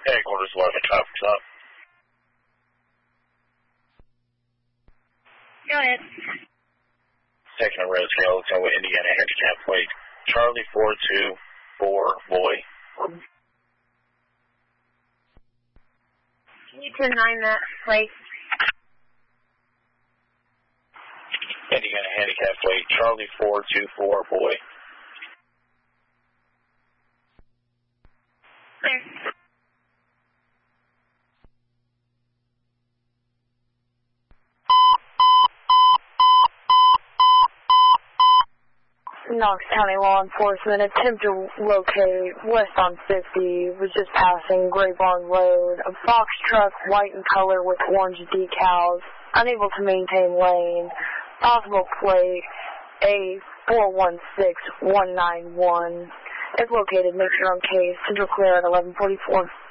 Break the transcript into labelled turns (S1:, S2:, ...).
S1: Headquarters 11, traffic's up.
S2: Go ahead.
S1: Taking a red scale, looking with Indiana handicap weight. Charlie 424, boy.
S2: Can you 10-9 that, please?
S1: Indiana handicap weight. Charlie 424, boy.
S2: There.
S3: Knox County Law Enforcement attempt to locate west on 50, was just passing Gray Barn Road. A box truck, white in color with orange decals, unable to maintain lane. Possible plate A416191. If located, make your own case. Central clear at 1144.